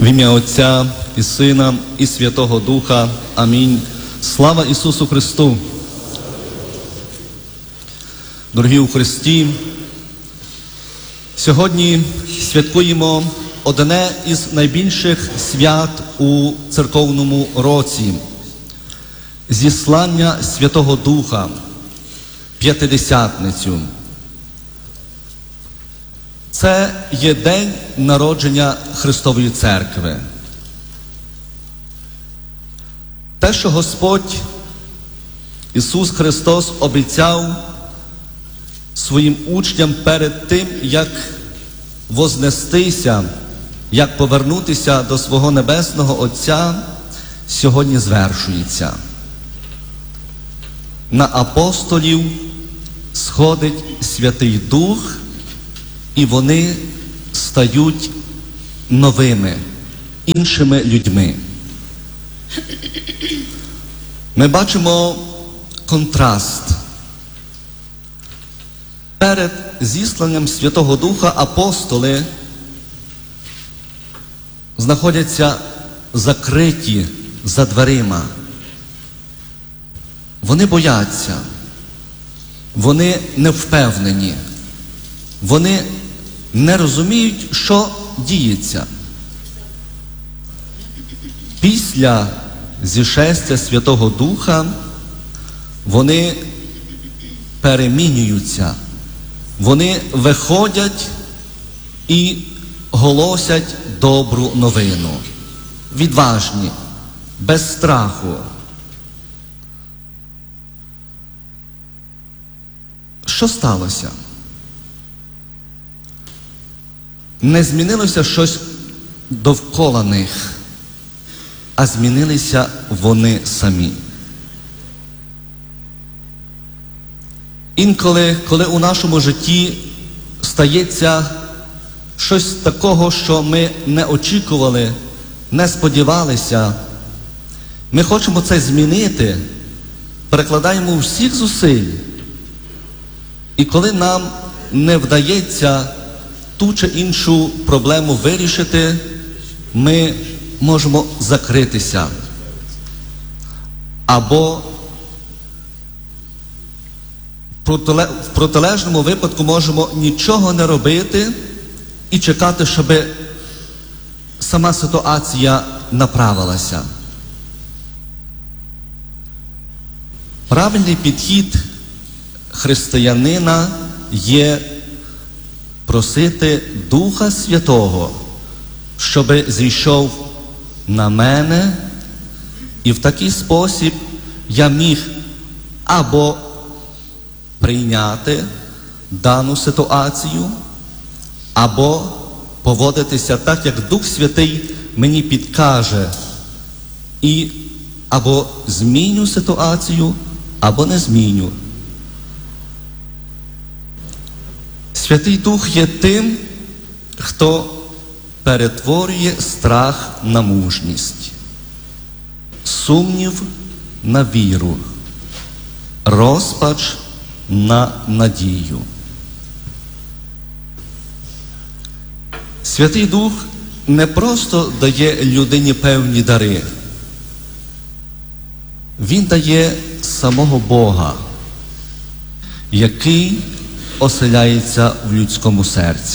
В ім'я Отця і Сина і Святого Духа. Амінь. Слава Ісусу Христу! Дорогі у Христі, сьогодні святкуємо одне із найбільших свят у церковному році – зіслання Святого Духа, П'ятидесятницю. Це є день народження Христової Церкви. Те, що Господь Ісус Христос обіцяв своїм учням перед тим, як вознестися, як повернутися до свого Небесного Отця, сьогодні звершується. На апостолів сходить Святий Дух, і вони стають новими, іншими людьми. Ми бачимо контраст. Перед зісланням Святого Духа апостоли знаходяться закриті за дверима. Вони бояться, вони невпевнені, вони не розуміють, що діється. Після зішестя Святого Духа вони перемінюються, вони виходять і голосять добру новину. Відважні, без страху. Що сталося? Не змінилося щось довкола них, а змінилися вони самі. Інколи, коли у нашому житті стається щось такого, що ми не очікували, не сподівалися, ми хочемо це змінити, перекладаємо всіх зусиль. І коли нам не вдається ту чи іншу проблему вирішити, ми можемо закритися. Або в протилежному випадку можемо нічого не робити і чекати, щоб сама ситуація направилася. Правильний підхід християнина є просити Духа Святого, щоб зійшов на мене, і в такий спосіб я міг або прийняти дану ситуацію, або поводитися так, як Дух Святий мені підкаже, і або зміню ситуацію, або не зміню. Святий Дух є тим, хто перетворює страх на мужність, сумнів на віру, розпач на надію. Святий Дух не просто дає людині певні дари. Він дає самого Бога, який оселяється в людському серці.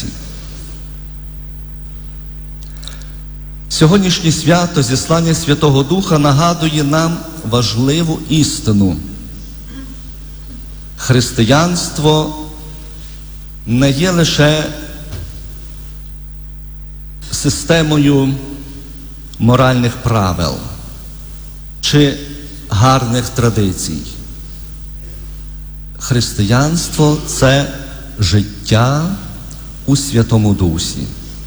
Сьогоднішнє свято зіслання Святого Духа нагадує нам важливу істину. Християнство не є лише системою моральних правил чи гарних традицій. Християнство – це життя у Святому Дусі.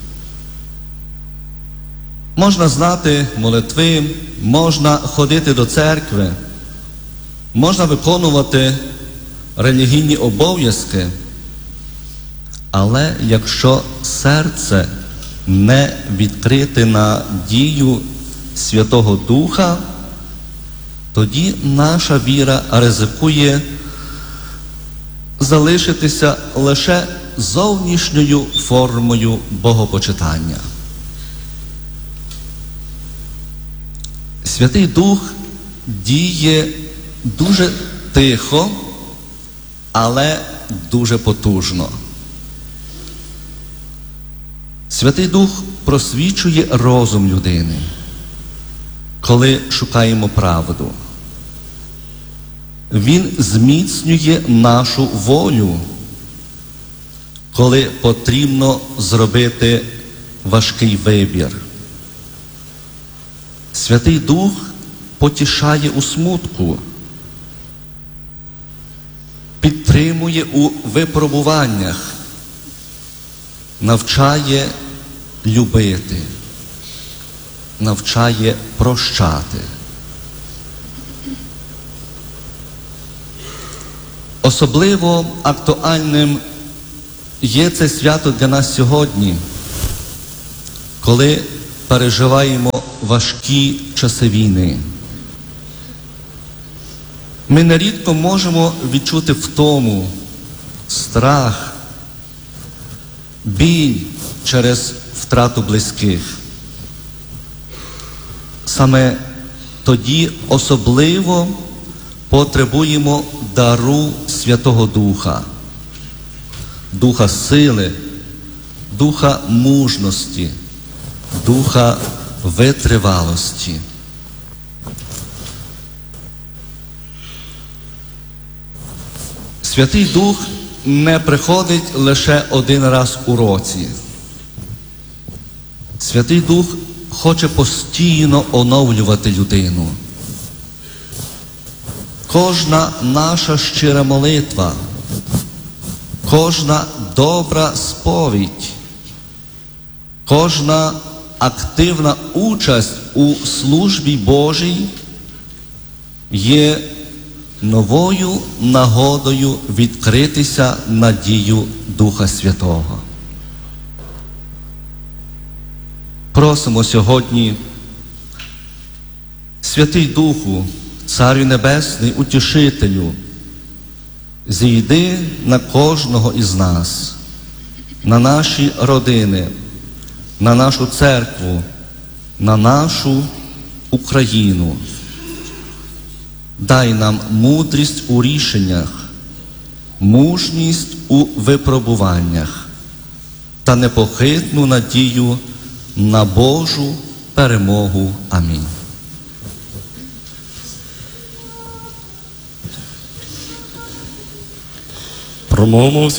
Можна знати молитви, можна ходити до церкви, можна виконувати релігійні обов'язки, але якщо серце не відкрите на дію Святого Духа, тоді наша віра ризикує залишитися лише зовнішньою формою богопочитання. Святий Дух діє дуже тихо, але дуже потужно. Святий Дух просвічує розум людини, коли шукаємо правду. Він зміцнює нашу волю, коли потрібно зробити важкий вибір. Святий Дух потішає у смутку, підтримує у випробуваннях, навчає любити, навчає прощати. Особливо актуальним є це свято для нас сьогодні, коли переживаємо важкі часи війни. Ми нерідко можемо відчути втому, страх, біль через втрату близьких. Саме тоді особливо потребуємо дару Святого Духа, Духа сили, Духа мужності, Духа витривалості. Святий Дух не приходить лише один раз у році. Святий Дух хоче постійно оновлювати людину. Кожна наша щира молитва, кожна добра сповідь, кожна активна участь у службі Божій є новою нагодою відкритися на дію Духа Святого. Просимо сьогодні: Святий Духу, Царю Небесний, Утішителю, зійди на кожного із нас, на наші родини, на нашу церкву, на нашу Україну. Дай нам мудрість у рішеннях, мужність у випробуваннях та непохитну надію на Божу перемогу. Амінь. Промовимо